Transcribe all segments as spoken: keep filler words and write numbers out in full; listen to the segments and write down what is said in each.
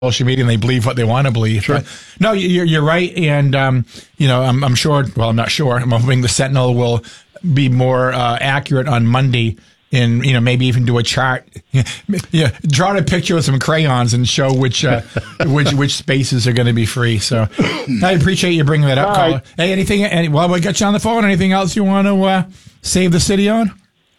social media and they believe what they want to believe. Sure. But no, you're, you're right. And, um, you know, I'm, I'm sure, well, I'm not sure. I'm hoping the Sentinel will be more uh, accurate on Monday and, you know, maybe even do a chart. Yeah, draw a picture with some crayons and show which uh, which which spaces are going to be free. So I appreciate you bringing that up, caller. Right. Hey, anything, any, while we got you on the phone, anything else you want to uh, save the city on?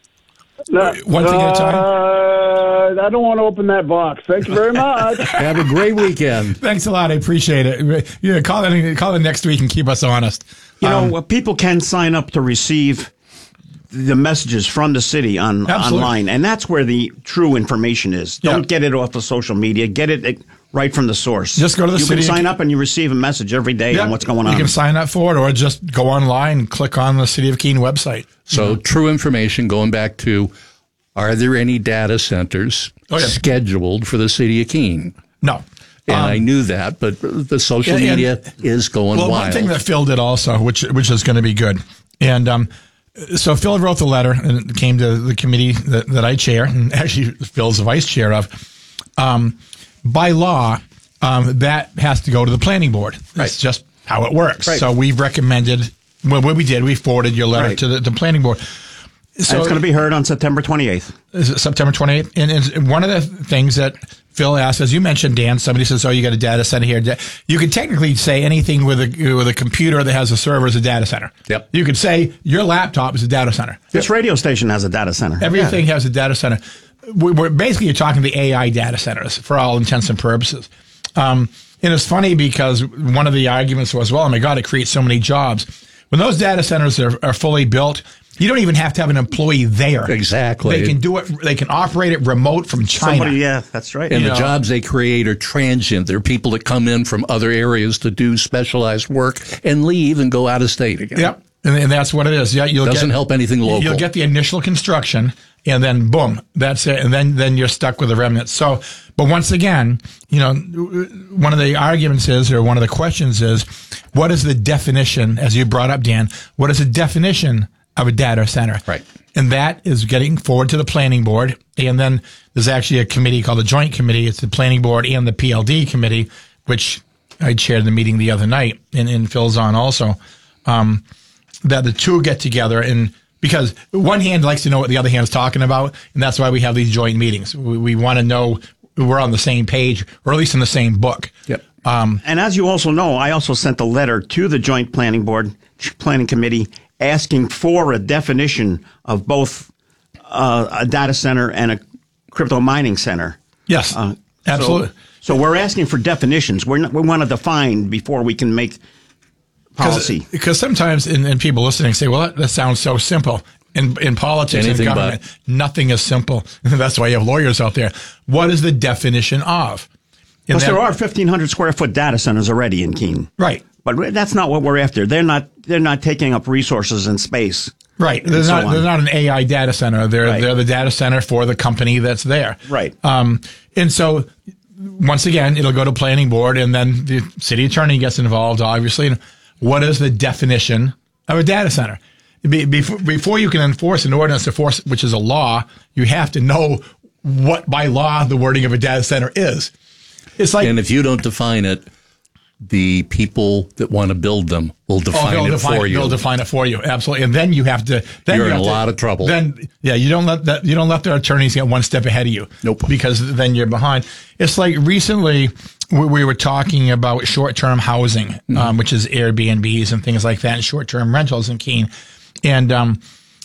No, One thing at a time? Uh, I don't want to open that box. Thank you very much. Have a great weekend. Thanks a lot. I appreciate it. Yeah, call it, call it next week and keep us honest. You um, know, people can sign up to receive the messages from the city on absolutely. online, and that's where the true information is. Don't yeah. get it off of social media. Get it right from the source. Just go to the you city. You can sign up and you receive a message every day yeah. on what's going on. You can sign up for it or just go online and click on the City of Keene website. So you know. True information, going back to, are there any data centers oh, yeah. scheduled for the City of Keene? No. And um, I knew that, but the social and, media and, is going well, wild. One thing that Phil did also, which which is going to be good. And um, so Phil wrote the letter and it came to the committee that, that I chair, and actually Phil's the vice chair of. Um, by law, um, that has to go to the planning board. That's right. just how it works. Right. So we've recommended, well, what we did, we forwarded your letter right. to the, the planning board. So and it's going to be heard on September twenty-eighth. Is it September twenty-eighth? And it's one of the things that Phil asked, as you mentioned, Dan, somebody says, oh, you got a data center here. You can technically say anything with a with a computer that has a server is a data center. Yep. You could say your laptop is a data center. This yep. radio station has a data center. Everything yeah. has a data center. We're basically you're talking the A I data centers for all intents and purposes. Um, and it's funny because one of the arguments was, well, oh my God, it creates so many jobs. When those data centers are, are fully built, you don't even have to have an employee there. Exactly. They can do it. They can operate it remote from China. Somebody, yeah, that's right. And you the know, jobs they create are transient. They're people that come in from other areas to do specialized work and leave and go out of state again. Yep. And, and that's what it is. Yeah, you'll doesn't get, help anything local. You'll get the initial construction, and then boom, that's it. And then then you're stuck with the remnants. So, but once again, you know, one of the arguments is, or one of the questions is, what is the definition? As you brought up, Dan, what is the definition of a data center? Right. And that is getting forward to the planning board. And then there's actually a committee called the Joint Committee. It's the planning board and the P L D committee, which I chaired the meeting the other night, and, and Phil's on also. Um, that the two get together, and because one hand likes to know what the other hand's talking about, and that's why we have these joint meetings. We, we want to know we're on the same page, or at least in the same book. Yep. Um, and as you also know, I also sent a letter to the Joint Planning Board, Planning Committee, asking for a definition of both uh, a data center and a crypto mining center. Yes, uh, absolutely. So, so we're asking for definitions. We're not, we want to define before we can make policy. Because sometimes, and, and people listening say, well, that, that sounds so simple. In, in politics Anything and government, but. Nothing is simple. That's why you have lawyers out there. What is the definition of? And Plus, that, there are fifteen hundred square foot data centers already in Keene. Right. But that's not what we're after. They're not. They're not taking up resources and space. Right. They're so not. They're not an A I data center. They're right. they're the data center for the company that's there. Right. Um. And so, once again, it'll go to planning board, and then the city attorney gets involved. Obviously, what is the definition of a data center? Be, before, before you can enforce an ordinance, to force, which is a law, you have to know what by law the wording of a data center is. It's like, and if you don't define it, the people that want to build them will define oh, it define, for you. They'll define it for you, absolutely. And then you have to. Then You're you in a to, lot of trouble. Then, yeah, you don't let that. You don't let the attorneys get one step ahead of you. Nope. Because then you're behind. It's like recently we, we were talking about short-term housing, mm-hmm. um, which is Airbnbs and things like that, and short-term rentals in Keene, and um,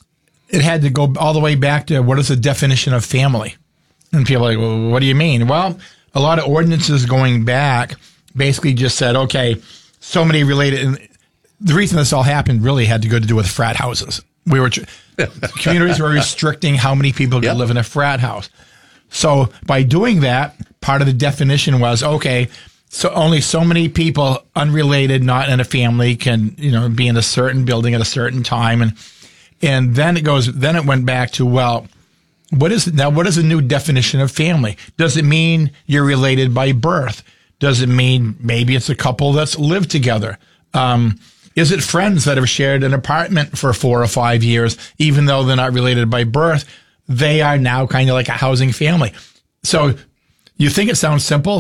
it had to go all the way back to what is the definition of family, and people are like, well, what do you mean? Well, a lot of ordinances going back basically just said, okay, so many related. And the reason this all happened really had to go to do with frat houses. We were communities were restricting how many people could yep. live in a frat house. So by doing that, part of the definition was, okay, so only so many people unrelated, not in a family, can, you know, be in a certain building at a certain time. And and then it goes, then it went back to, well, what is now? What is the new definition of family? Does it mean you're related by birth? Does it mean maybe it's a couple that's lived together? Um, is it friends that have shared an apartment for four or five years, even though they're not related by birth? They are now kind of like a housing family. So you think it sounds simple?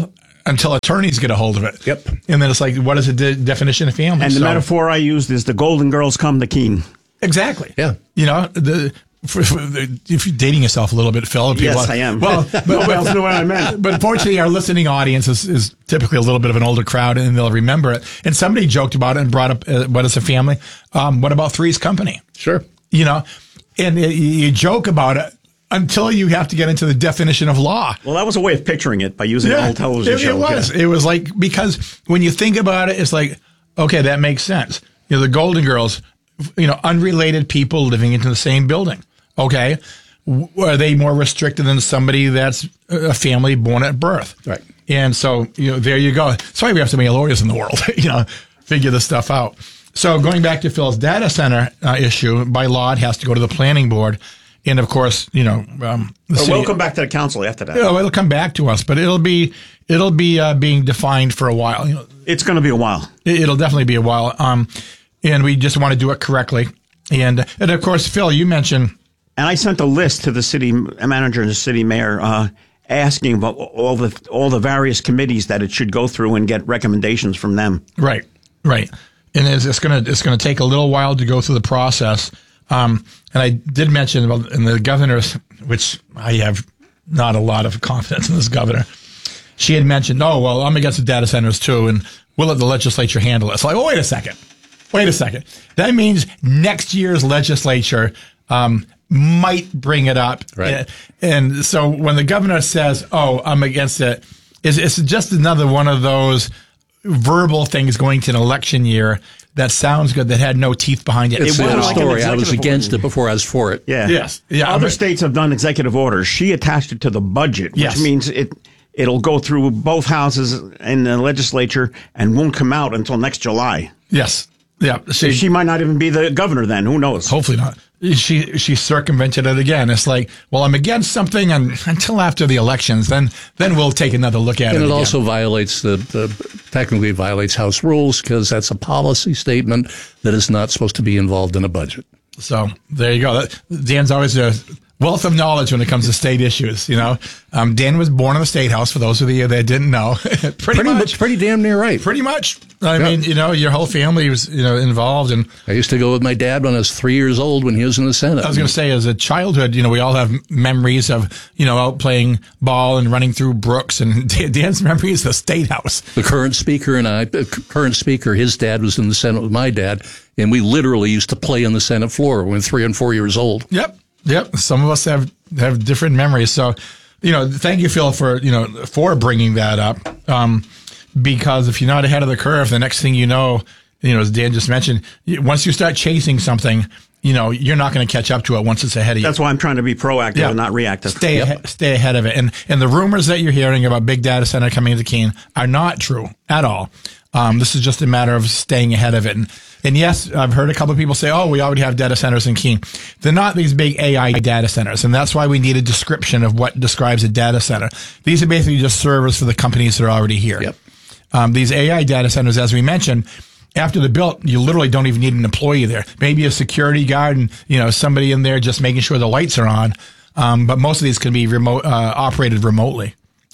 until attorneys get a hold of it. Yep. And then it's like, what is the de- definition of family? And the So- metaphor I used is the Golden Girls come to Keene. Exactly. Yeah. You know, the, for, for the, if you're dating yourself a little bit, Phil. People Yes, are- I am. Well, but, Nobody else but, knew what I meant. but fortunately, our listening audience is, is typically a little bit of an older crowd, and they'll remember it. And somebody joked about it and brought up, uh, what is a family? Um, what about Three's Company? Sure. You know, and it, you joke about it until you have to get into the definition of law. Well, that was a way of picturing it by using an old television it, show. it was. Yeah. It was like, because when you think about it, it's like, okay, that makes sense. You know, the Golden Girls, you know, unrelated people living into the same building. Okay. W- Are they more restricted than somebody that's a family born at birth? Right. And so, you know, there you go. That's why we have so many lawyers in the world, you know, figure this stuff out. So going back to Phil's data center uh, issue, by law, it has to go to the planning board. And of course, you know, um, the But city, we'll come back to the council after that. you know, it'll come back to us, but it'll be, it'll be uh, being defined for a while. You know, It's going to be a while. it- it'll definitely be a while. Um, and we just want to do it correctly. And, and of course, Phil, you mentioned, And I sent a list to the city manager and the city mayor uh, asking about all the all the various committees that it should go through and get recommendations from them. right, right. And it's, it's gonna it's gonna take a little while to go through the process. Um, and I did mention about in the governor's, which I have not a lot of confidence in this governor. She had mentioned, oh well, I'm against the data centers too, and we'll let the legislature handle it. It's like, oh wait a second, wait a second. That means next year's legislature um, might bring it up. Right. And so when the governor says, oh, I'm against it, it's, it's just another one of those verbal things going to an election year that sounds good that had no teeth behind it. It's It the wasn't old like an story. I was executive against order. it before I was for it. Yeah. Yes. Yeah, Other I'm- states have done executive orders. She attached it to the budget, which Yes. means it it'll go through both houses in the legislature and won't come out until next July. Yes. Yeah. So she might not even be the governor then. Who knows? Hopefully not. She she circumvented it again. It's like, well, I'm against something and, until after the elections. Then then we'll take another look at And it. it again. also violates the, the technically violates House rules because that's a policy statement that is not supposed to be involved in a budget. So there you go. That, Dan's always a wealth of knowledge when it comes to state issues. You know, um, Dan was born in the State House. For those of you that didn't know, pretty, Pretty much, much, pretty damn near right. pretty much. I Yeah. mean, you know, your whole family was you know involved, and I used to go with my dad when I was three years old when he was in the Senate. I was going to say, as a childhood, you know, we all have memories of you know out playing ball and running through brooks, and Dan's memory is the State House. The current speaker and I, uh, c- current speaker, his dad was in the Senate with my dad, and we literally used to play on the Senate floor when we were three and four years old. Yep. Yep. Some of us have, have different memories. So, you know, thank you, Phil, for, you know, for bringing that up. Um, because if you're not ahead of the curve, the next thing you know, you know, as Dan just mentioned, you- once you start chasing something, you know, you're not going to catch up to it once it's ahead of you. That's why I'm trying to be proactive Yeah. and not reactive. Stay ahead, stay ahead of it. And and the rumors that you're hearing about big data center coming into Keene are not true at all. Um, this is just a matter of staying ahead of it. And and yes, I've heard a couple of people say, "Oh, we already have data centers in Keene." They're not these big A I data centers, and that's why we need a description of what describes a data center. These are basically just servers for the companies that are already here. Yep. Um, these A I data centers, as we mentioned, after they're built, you literally don't even need an employee there. Maybe a security guard and, you know, somebody in there just making sure the lights are on. Um, but most of these can be remote, uh, operated remotely.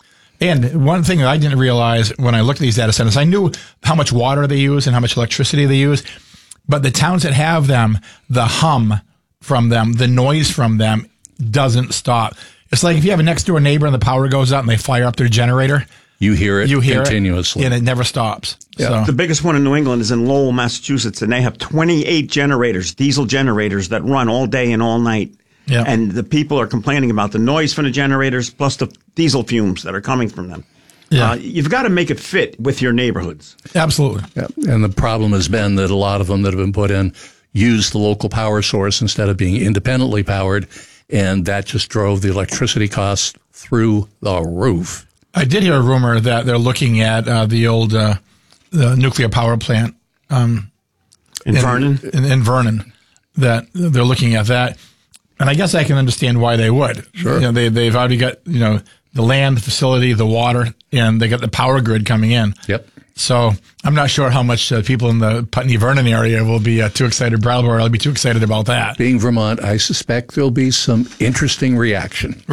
And one thing that I didn't realize when I looked at these data centers, I knew how much water they use and how much electricity they use. But the towns that have them, the hum from them, the noise from them doesn't stop. It's like if you have a next door neighbor and the power goes out and they fire up their generator. You hear it You hear continuously. it, and it never stops. Yeah. So, The biggest one in New England is in Lowell, Massachusetts, and they have twenty-eight generators, diesel generators that run all day and all night. Yeah. And the people are complaining about the noise from the generators plus the diesel fumes that are coming from them. Yeah. Uh, you've got to make it fit with your neighborhoods. absolutely. Yeah. And the problem has been that a lot of them that have been put in use the local power source instead of being independently powered, and that just drove the electricity costs through the roof. I did hear a rumor that they're looking at uh, the old uh, the nuclear power plant um, In, Vernon? in, in Vernon, that they're looking at that. And I guess I can understand why they would. Sure. You know, they, they've already got, you know, the land, the facility, the water, and they got the power grid coming in. Yep. So I'm not sure how much uh, people in the Putney Vernon area will be uh, too excited. Brattleboro will be too excited about that. Being Vermont, I suspect there'll be some interesting reaction. Right.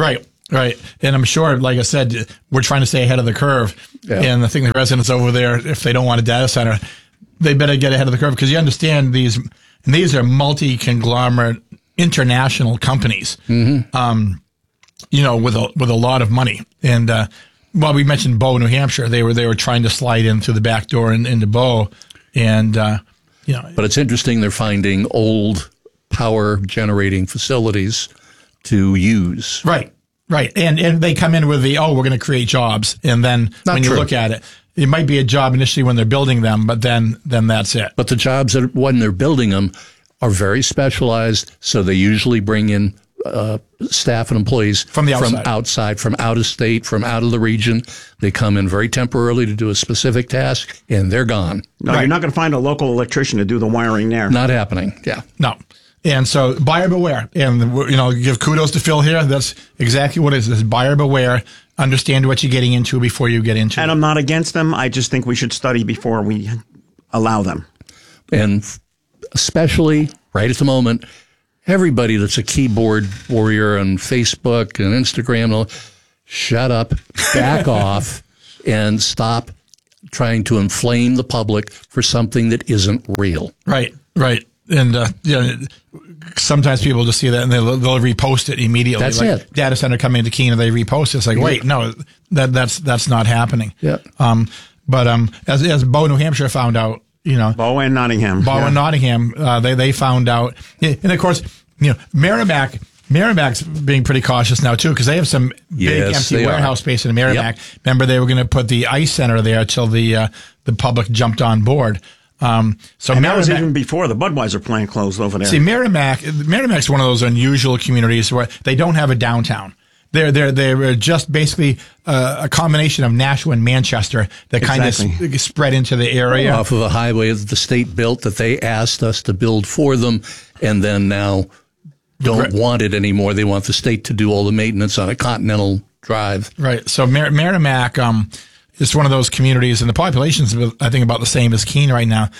Right. And I'm sure, like I said, we're trying to stay ahead of the curve. Yeah. And I think the residents over there, if they don't want a data center, they better get ahead of the curve, because you understand these, and these are multi-conglomerate international companies, mm-hmm. um, you know, with a, with a lot of money. And, uh, well, we mentioned Bow, New Hampshire. They were, they were trying to slide in through the back door in, into Bow. And, uh, you know, but it's interesting. They're finding old power generating facilities to use. Right. Right. And, and they come in with the, oh, we're going to create jobs. And then Not when true. you look at it, it might be a job initially when they're building them, but then, then that's it. But the jobs that when they're building them are very specialized. So they usually bring in uh, staff and employees From the outside. from outside, from out of state, from out of the region. They come in very temporarily to do a specific task, and they're gone. No, Right. you're not going to find a local electrician to do the wiring there. Not happening. Yeah. No. And so buyer beware. And, you know, give kudos to Phil here. That's exactly what it is. This buyer beware. Understand what you're getting into before you get into And it. I'm not against them. I just think we should study before we allow them. And especially right at the moment, everybody that's a keyboard warrior on Facebook and Instagram, shut up, back off, and stop trying to inflame the public for something that isn't real. Right. Right. And, uh, you know, sometimes people just see that and they'll, they'll repost it immediately. That's like it. Data center coming into Keene and they repost it. It's like, wait, no, that, that's, that's not happening. Yeah. Um, but, um, as, as Bow, New Hampshire found out, you know, Bow and Nottingham. Bow Yeah. and Nottingham, uh, they, they found out. And of course, you know, Merrimack, Merrimack's being pretty cautious now too, because they have some big Yes, empty they warehouse are. space in Merrimack. Yep. Remember, they were going to put the ice center there till the, uh, the public jumped on board. Um, so And that was Merrimack- even before the Budweiser plant closed over there. See, Merrimack, Merrimack's one of those unusual communities where they don't have a downtown. They're they're they're just basically uh, a combination of Nashua and Manchester that kind Exactly. of spread into the area. Off of a highway that the state built that they asked us to build for them, and then now don't Right. want it anymore. They want the state to do all the maintenance on a Continental Drive. Right. So Mer- Merrimack um, is one of those communities, and the population's I think about the same as Keene right now.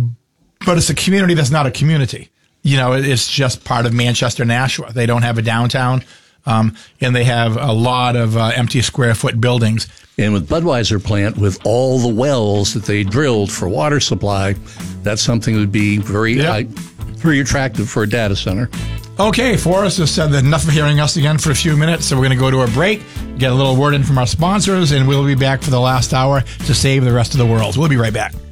But it's a community that's not a community. You know, it- it's just part of Manchester, Nashua. They don't have a downtown, um, and they have a lot of uh, empty square foot buildings. And with Budweiser plant, with all the wells that they drilled for water supply, that's something that would be very, Yeah. uh, very attractive for a data center. Okay, Forrest has said that enough of hearing us again for a few minutes, so we're going to go to a break, get a little word in from our sponsors, and we'll be back for the last hour to save the rest of the world. We'll be right back.